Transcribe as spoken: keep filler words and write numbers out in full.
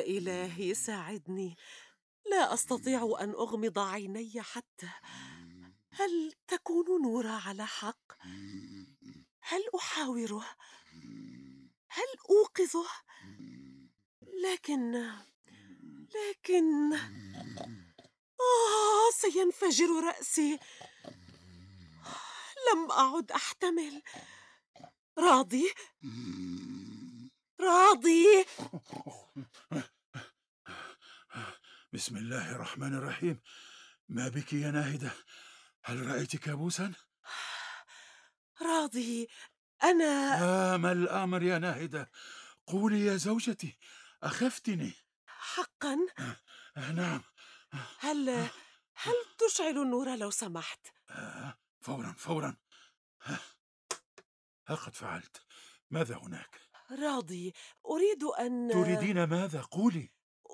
إلهي ساعدني، لا أستطيع أن أغمض عيني حتى. هل تكون نورا على حق؟ هل أحاوره؟ هل أوقظه؟ لكن لكن آه سينفجر رأسي. لم أعد أحتمل. راضي، راضي. بسم الله الرحمن الرحيم. ما بك يا ناهدة؟ هل رأيت كابوسا؟ راضي، أنا آه ما الأمر يا ناهدة؟ قولي يا زوجتي، أخفتني. حقا. آه نعم. هل هل تشعل النور لو سمحت؟ آه فورا فورا. ها قد فعلت. ماذا هناك؟ راضي، أريد أن تريدين ماذا؟ قولي.